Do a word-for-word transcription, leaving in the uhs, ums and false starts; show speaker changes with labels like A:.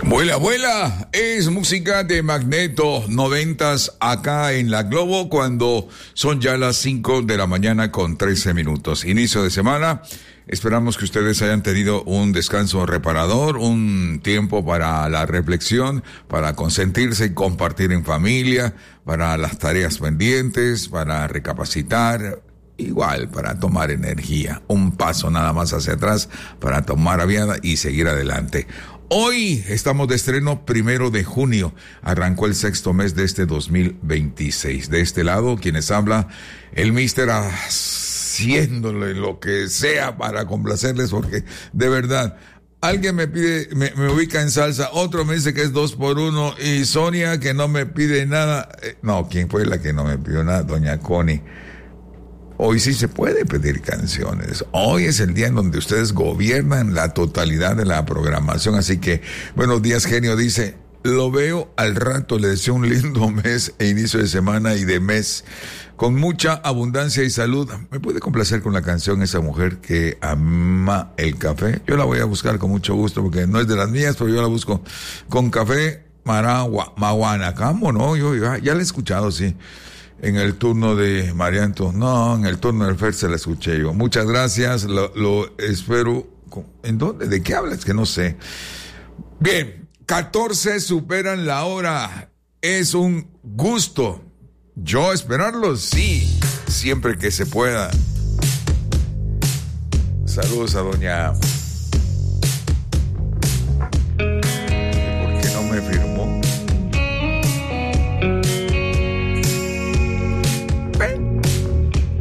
A: Vuela, vuela, es música de Magneto noventas acá en La Globo cuando son ya las cinco de la mañana con trece minutos. Inicio de semana, esperamos que ustedes hayan tenido un descanso reparador, un tiempo para la reflexión, para consentirse y compartir en familia, para las tareas pendientes, para recapacitar. Igual, para tomar energía, un paso nada más hacia atrás para tomar aviada y seguir adelante. Hoy estamos de estreno primero de junio, arrancó el sexto mes de este dos mil veintiséis. De este lado, quienes habla, el mister haciéndole lo que sea para complacerles, porque de verdad, alguien me pide, me, me ubica en salsa, otro me dice que es dos por uno, y Sonia que no me pide nada. Eh, no, ¿quién fue la que no me pidió nada? Doña Connie. Hoy sí se puede pedir canciones. Hoy es el día en donde ustedes gobiernan la totalidad de la programación. Así que, buenos días, genio. Dice, lo veo al rato. Le deseo un lindo mes e inicio de semana y de mes con mucha abundancia y salud. ¿Me puede complacer con la canción esa mujer que ama el café? Yo la voy a buscar con mucho gusto porque no es de las mías, pero yo la busco con café Maragua, Maguana. ¿Cómo no? Yo ya, ya la he escuchado, sí. En el turno de Marianto, no, en el turno del Fer se la escuché yo. Muchas gracias, lo, lo espero. ¿En dónde? ¿De qué hablas? Que no sé. Bien, catorce superan la hora. Es un gusto. ¿Yo esperarlos? Sí, siempre que se pueda. Saludos a doña... ¿Por qué no me firmó?